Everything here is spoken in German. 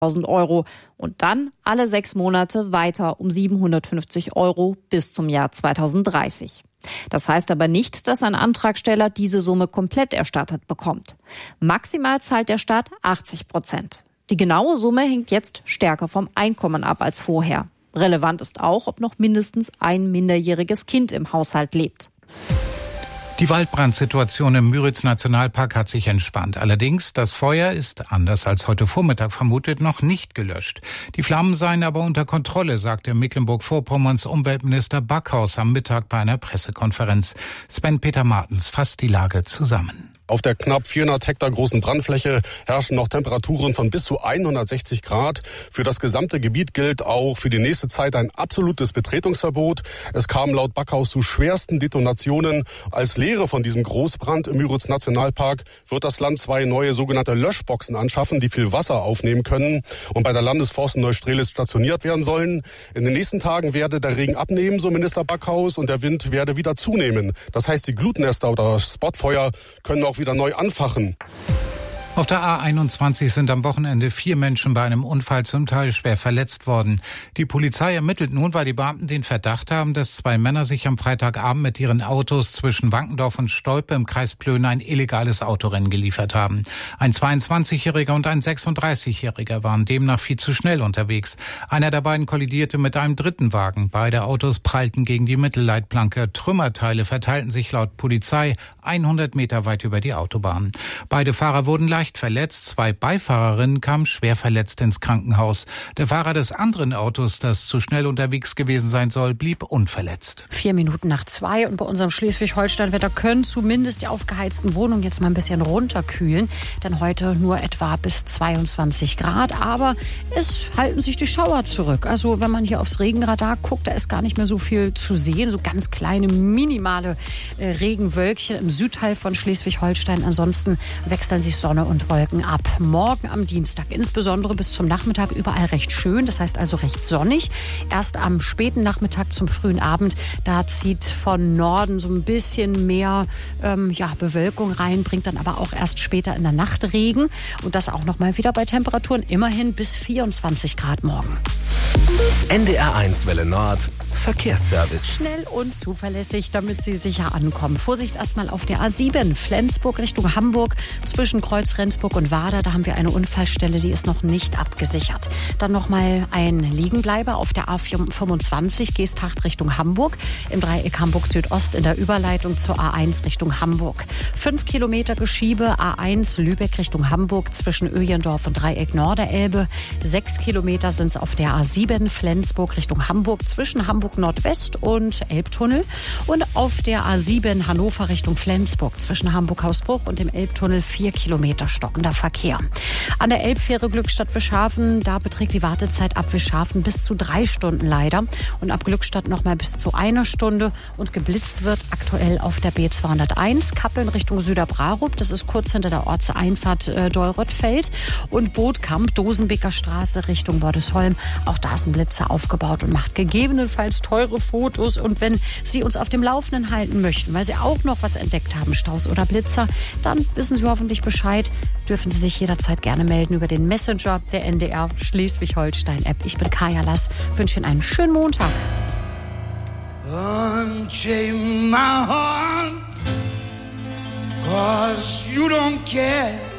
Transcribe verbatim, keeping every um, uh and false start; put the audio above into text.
tausend Euro und dann alle sechs Monate weiter um siebenhundertfünfzig Euro bis zum Jahr zweitausenddreißig. Das heißt aber nicht, dass ein Antragsteller diese Summe komplett erstattet bekommt. Maximal zahlt der Staat achtzig Prozent. Die genaue Summe hängt jetzt stärker vom Einkommen ab als vorher. Relevant ist auch, ob noch mindestens ein minderjähriges Kind im Haushalt lebt. Die Waldbrandsituation im Müritz-Nationalpark hat sich entspannt. Allerdings, das Feuer ist, anders als heute Vormittag vermutet, noch nicht gelöscht. Die Flammen seien aber unter Kontrolle, sagte Mecklenburg-Vorpommerns Umweltminister Backhaus am Mittag bei einer Pressekonferenz. Sven-Peter Martens fasst die Lage zusammen. Auf der knapp vierhundert Hektar großen Brandfläche herrschen noch Temperaturen von bis zu hundertsechzig Grad. Für das gesamte Gebiet gilt auch für die nächste Zeit ein absolutes Betretungsverbot. Es kam laut Backhaus zu schwersten Detonationen. Als Lehre von diesem Großbrand im Müritz-Nationalpark wird das Land zwei neue sogenannte Löschboxen anschaffen, die viel Wasser aufnehmen können und bei der Landesforst in Neustrelitz stationiert werden sollen. In den nächsten Tagen werde der Regen abnehmen, so Minister Backhaus, und der Wind werde wieder zunehmen. Das heißt, die Glutnester oder Spotfeuer können auch wieder neu anfachen. Auf der A einundzwanzig sind am Wochenende vier Menschen bei einem Unfall zum Teil schwer verletzt worden. Die Polizei ermittelt nun, weil die Beamten den Verdacht haben, dass zwei Männer sich am Freitagabend mit ihren Autos zwischen Wankendorf und Stolpe im Kreis Plön ein illegales Autorennen geliefert haben. Ein zweiundzwanzigjähriger und ein sechsunddreißigjähriger waren demnach viel zu schnell unterwegs. Einer der beiden kollidierte mit einem dritten Wagen. Beide Autos prallten gegen die Mittelleitplanke. Trümmerteile verteilten sich laut Polizei hundert Meter weit über die Autobahn. Beide Fahrer wurden leicht verletzt. Zwei Beifahrerinnen kamen schwer verletzt ins Krankenhaus. Der Fahrer des anderen Autos, das zu schnell unterwegs gewesen sein soll, blieb unverletzt. Vier Minuten nach zwei und bei unserem Schleswig-Holstein-Wetter können zumindest die aufgeheizten Wohnungen jetzt mal ein bisschen runterkühlen. Denn heute nur etwa bis zweiundzwanzig Grad. Aber es halten sich die Schauer zurück. Also wenn man hier aufs Regenradar guckt, da ist gar nicht mehr so viel zu sehen. So ganz kleine, minimale äh, Regenwölkchen im Südteil von Schleswig-Holstein. Ansonsten wechseln sich Sonne und Wolken ab. Morgen am Dienstag, insbesondere bis zum Nachmittag, überall recht schön. Das heißt also recht sonnig. Erst am späten Nachmittag zum frühen Abend, da zieht von Norden so ein bisschen mehr ähm, ja, Bewölkung rein, bringt dann aber auch erst später in der Nacht Regen. Und das auch nochmal wieder bei Temperaturen immerhin bis vierundzwanzig Grad morgen. N D R eins Welle Nord, Verkehrsservice. Schnell und zuverlässig, damit Sie sicher ankommen. Vorsicht erstmal auf der A sieben, Flensburg Richtung Hamburg, zwischen Kreuz Rendsburg und Wader. Da haben wir eine Unfallstelle, die ist noch nicht abgesichert. Dann nochmal ein Liegenbleiber auf der A fünfundzwanzig, Geesthacht Richtung Hamburg, im Dreieck Hamburg Südost in der Überleitung zur A eins Richtung Hamburg. Fünf Kilometer Geschiebe, A eins Lübeck Richtung Hamburg, zwischen Öjendorf und Dreieck Norderelbe. Sechs Kilometer sind es auf der A sieben, Flensburg Richtung Hamburg, zwischen Hamburg Nordwest und Elbtunnel. Und auf der A sieben Hannover Richtung Flensburg, zwischen Hamburg-Hausbruch und dem Elbtunnel vier Kilometer stockender Verkehr. An der Elbfähre Glückstadt-Wischhafen, da beträgt die Wartezeit ab Wischhafen bis zu drei Stunden leider. Und ab Glückstadt noch mal bis zu einer Stunde. Und geblitzt wird aktuell auf der B zweihunderteins, Kappeln Richtung Süderbrarup. Das ist kurz hinter der Ortseinfahrt äh, Deuröttfeld. Und Bootkamp, Dosenbeker Straße Richtung Bordesholm. Auch da ist ein Blitzer aufgebaut und macht gegebenenfalls teure Fotos. Und wenn Sie uns auf dem Laufenden halten möchten, weil Sie auch noch was entdeckt haben, Staus oder Blitzer, dann wissen Sie hoffentlich Bescheid. Dürfen Sie sich jederzeit gerne melden über den Messenger der N D R Schleswig-Holstein-App. Ich bin Kaya Lass, wünsche Ihnen einen schönen Montag. Unchain my heart, 'cause you don't care.